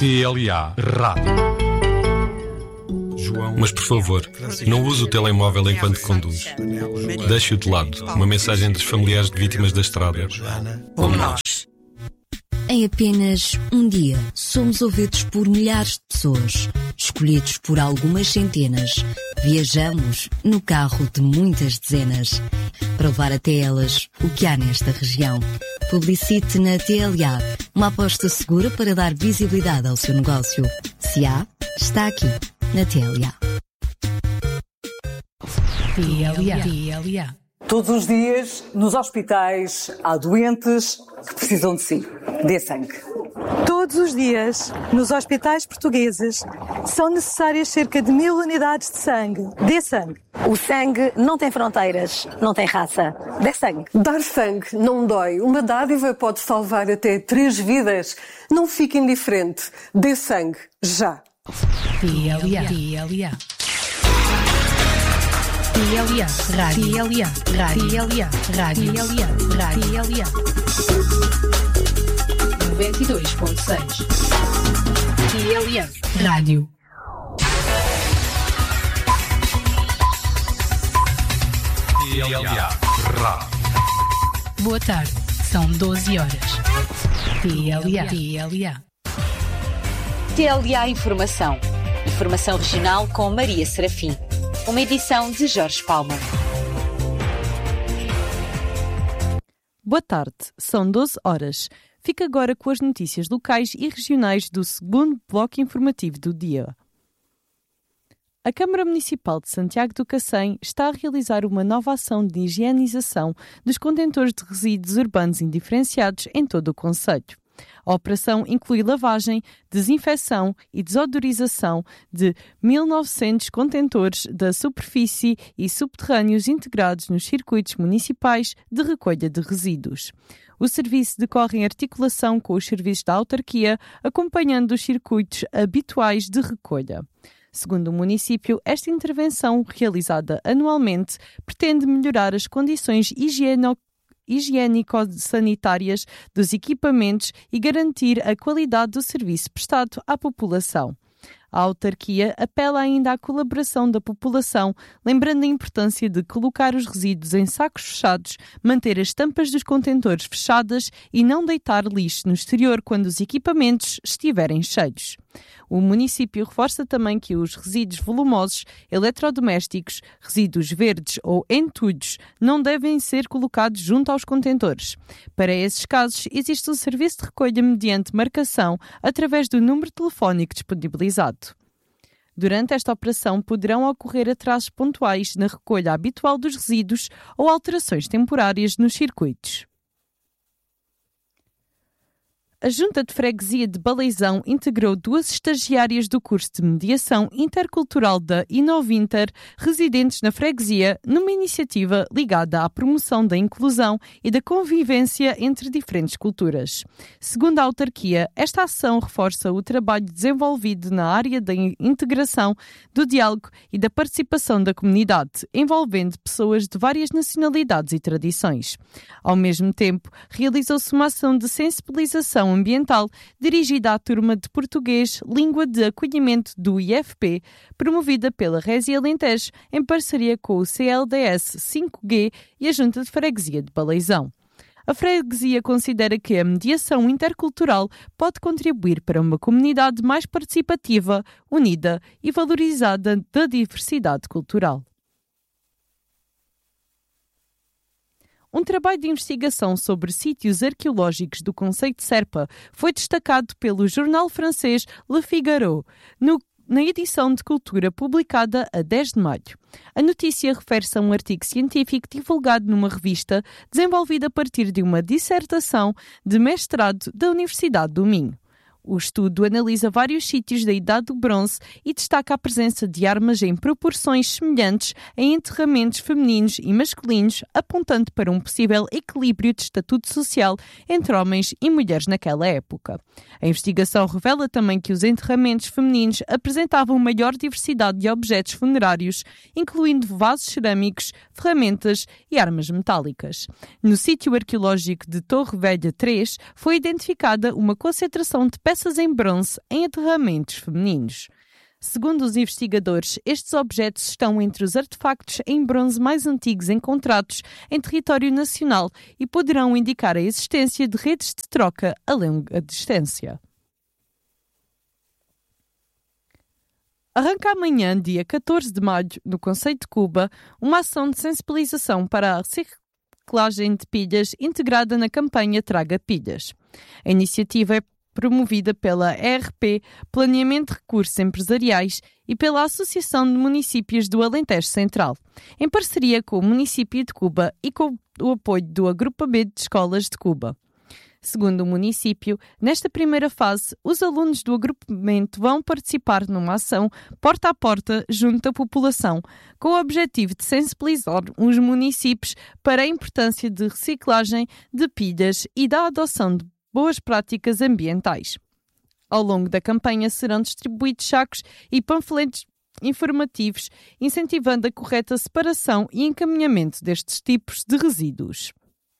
TLA Rádio. Mas por favor, não use o telemóvel enquanto conduz. Deixe-o de lado. Uma mensagem dos familiares de vítimas da estrada. Como nós. Em apenas um dia, somos ouvidos por milhares de pessoas, escolhidos por algumas centenas. Viajamos no carro de muitas dezenas, para levar até elas o que há nesta região. Publicite na TLA, uma aposta segura para dar visibilidade ao seu negócio. Se há, está aqui, na TLA. TLA. Todos os dias, nos hospitais, há doentes que precisam de si. Dê sangue. Todos os dias, nos hospitais portugueses, são necessárias cerca de 1000 unidades de sangue. Dê sangue. O sangue não tem fronteiras, não tem raça. Dê sangue. Dar sangue não dói. Uma dádiva pode salvar até 3 vidas. Não fique indiferente. Dê sangue, já. TLA. Rádio. 92.6. TLA Rádio. TLA Rádio. Boa tarde, são 12 horas. TLA. TLA Informação. Informação regional com Maria Serafim. Uma edição de Jorge Palma. Boa tarde, são 12 horas. Fica agora com as notícias locais e regionais do segundo bloco informativo do dia. A Câmara Municipal de Santiago do Cacém está a realizar uma nova ação de higienização dos contentores de resíduos urbanos indiferenciados em todo o concelho. A operação inclui lavagem, desinfecção e desodorização de 1.900 contentores da superfície e subterrâneos integrados nos circuitos municipais de recolha de resíduos. O serviço decorre em articulação com os serviços da autarquia, acompanhando os circuitos habituais de recolha. Segundo o município, esta intervenção, realizada anualmente, pretende melhorar as condições higiênico-sanitárias dos equipamentos e garantir a qualidade do serviço prestado à população. A autarquia apela ainda à colaboração da população, lembrando a importância de colocar os resíduos em sacos fechados, manter as tampas dos contentores fechadas e não deitar lixo no exterior quando os equipamentos estiverem cheios. O município reforça também que os resíduos volumosos, eletrodomésticos, resíduos verdes ou entulhos não devem ser colocados junto aos contentores. Para esses casos, existe um serviço de recolha mediante marcação através do número telefónico disponibilizado. Durante esta operação poderão ocorrer atrasos pontuais na recolha habitual dos resíduos ou alterações temporárias nos circuitos. A Junta de Freguesia de Baleizão integrou 2 estagiárias do curso de Mediação Intercultural da Inovinter, residentes na freguesia, numa iniciativa ligada à promoção da inclusão e da convivência entre diferentes culturas. Segundo a autarquia, esta ação reforça o trabalho desenvolvido na área da integração, do diálogo e da participação da comunidade, envolvendo pessoas de várias nacionalidades e tradições. Ao mesmo tempo, realizou-se uma ação de sensibilização ambiental dirigida à turma de português, língua de acolhimento do IFP, promovida pela Résia Alentejo em parceria com o CLDS 5G e a Junta de Freguesia de Baleizão. A freguesia considera que a mediação intercultural pode contribuir para uma comunidade mais participativa, unida e valorizada da diversidade cultural. Um trabalho de investigação sobre sítios arqueológicos do concelho de Serpa foi destacado pelo jornal francês Le Figaro, na edição de Cultura publicada a 10 de maio. A notícia refere-se a um artigo científico divulgado numa revista desenvolvida a partir de uma dissertação de mestrado da Universidade do Minho. O estudo analisa vários sítios da Idade do Bronze e destaca a presença de armas em proporções semelhantes em enterramentos femininos e masculinos, apontando para um possível equilíbrio de estatuto social entre homens e mulheres naquela época. A investigação revela também que os enterramentos femininos apresentavam maior diversidade de objetos funerários, incluindo vasos cerâmicos, ferramentas e armas metálicas. No sítio arqueológico de Torre Velha 3 foi identificada uma concentração de peças em bronze em enterramentos femininos. Segundo os investigadores, estes objetos estão entre os artefactos em bronze mais antigos encontrados em território nacional e poderão indicar a existência de redes de troca a longa distância. Arranca amanhã, dia 14 de maio, no Conceito de Cuba, uma ação de sensibilização para a reciclagem de pilhas integrada na campanha Traga Pilhas. A iniciativa é promovida pela ERP, Planeamento de Recursos Empresariais, e pela Associação de Municípios do Alentejo Central, em parceria com o município de Cuba e com o apoio do Agrupamento de Escolas de Cuba. Segundo o município, nesta primeira fase, os alunos do agrupamento vão participar numa ação porta a porta junto à população, com o objetivo de sensibilizar os municípios para a importância de reciclagem de pilhas e da adoção de boas práticas ambientais. Ao longo da campanha serão distribuídos sacos e panfletos informativos, incentivando a correta separação e encaminhamento destes tipos de resíduos.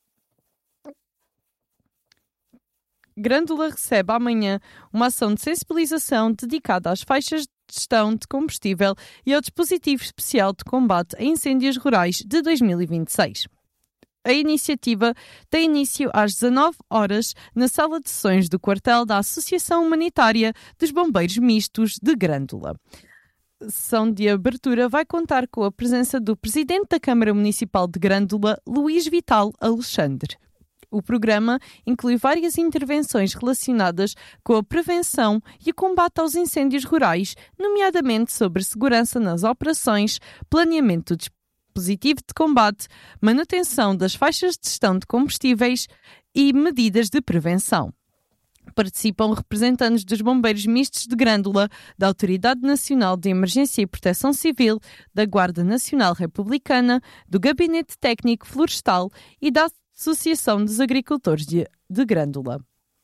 Grândola recebe amanhã uma ação de sensibilização dedicada às faixas de gestão de combustível e ao dispositivo especial de combate a incêndios rurais de 2026. A iniciativa tem início às 19 horas na sala de sessões do quartel da Associação Humanitária dos Bombeiros Mistos de Grândola. A sessão de abertura vai contar com a presença do Presidente da Câmara Municipal de Grândola, Luís Vital Alexandre. O programa inclui várias intervenções relacionadas com a prevenção e o combate aos incêndios rurais, nomeadamente sobre segurança nas operações, planeamento do dispositivo de combate, manutenção das faixas de gestão de combustíveis e medidas de prevenção. Participam representantes dos Bombeiros Mistos de Grândola, da Autoridade Nacional de Emergência e Proteção Civil, da Guarda Nacional Republicana, do Gabinete Técnico Florestal e da Associação dos Agricultores de Grândola.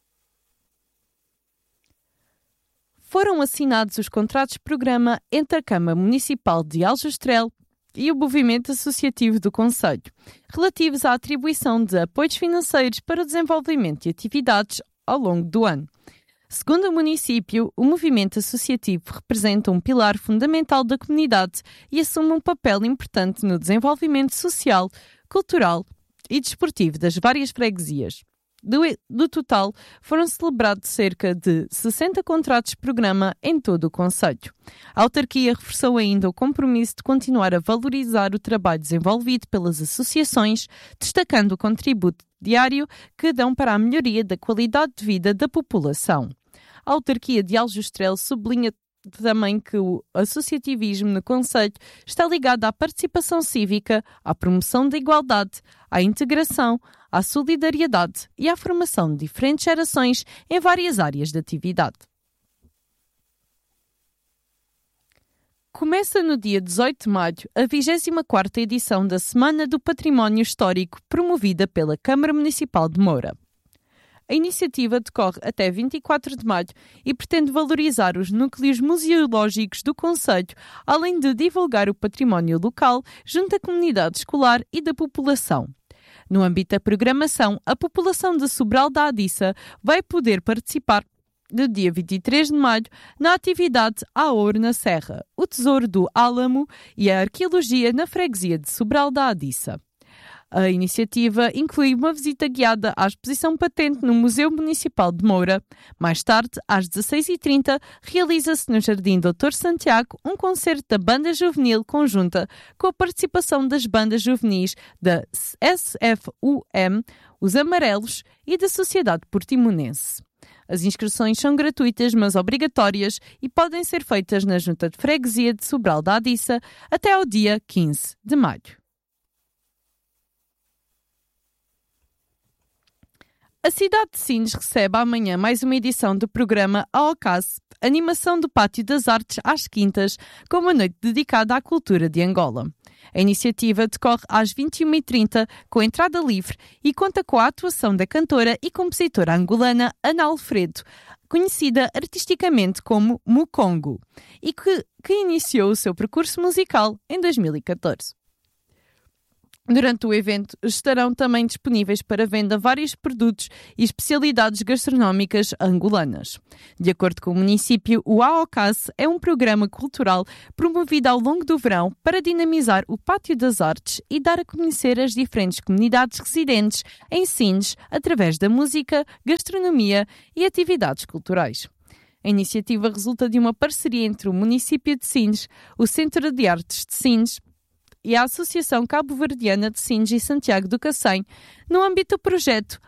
Foram assinados os contratos de programa entre a Câmara Municipal de Aljustrel e o Movimento Associativo do Concelho, relativos à atribuição de apoios financeiros para o desenvolvimento de atividades ao longo do ano. Segundo o município, o movimento associativo representa um pilar fundamental da comunidade e assume um papel importante no desenvolvimento social, cultural e desportivo das várias freguesias. Do total, foram celebrados cerca de 60 contratos de programa em todo o concelho. A autarquia reforçou ainda o compromisso de continuar a valorizar o trabalho desenvolvido pelas associações, destacando o contributo diário que dão para a melhoria da qualidade de vida da população. A autarquia de Aljustrel sublinha também que o associativismo no concelho está ligado à participação cívica, à promoção da igualdade, à integração, à solidariedade e à formação de diferentes gerações em várias áreas de atividade. Começa no dia 18 de maio a 24ª edição da Semana do Património Histórico, promovida pela Câmara Municipal de Moura. A iniciativa decorre até 24 de maio e pretende valorizar os núcleos museológicos do concelho, além de divulgar o património local junto à comunidade escolar e da população. No âmbito da programação, a população de Sobral da Adiça vai poder participar no dia 23 de maio na atividade A Ouro na Serra, o Tesouro do Álamo e a Arqueologia na freguesia de Sobral da Adiça. A iniciativa inclui uma visita guiada à exposição patente no Museu Municipal de Moura. Mais tarde, às 16h30, realiza-se no Jardim Dr. Santiago um concerto da Banda Juvenil Conjunta com a participação das bandas juvenis da SFUM, Os Amarelos e da Sociedade Portimonense. As inscrições são gratuitas, mas obrigatórias e podem ser feitas na Junta de Freguesia de Sobral da Adiça até ao dia 15 de maio. A cidade de Sines recebe amanhã mais uma edição do programa AOCAS, Animação do Pátio das Artes às Quintas, com uma noite dedicada à cultura de Angola. A iniciativa decorre às 21h30 com entrada livre e conta com a atuação da cantora e compositora angolana Ana Alfredo, conhecida artisticamente como Mukongo, e que iniciou o seu percurso musical em 2014. Durante o evento estarão também disponíveis para venda vários produtos e especialidades gastronómicas angolanas. De acordo com o município, o AOCAS é um programa cultural promovido ao longo do verão para dinamizar o Pátio das Artes e dar a conhecer as diferentes comunidades residentes em Sines através da música, gastronomia e atividades culturais. A iniciativa resulta de uma parceria entre o município de Sines, o Centro de Artes de Sines e a Associação Cabo-Verdiana de Sines e Santiago do Cacém, no âmbito do projeto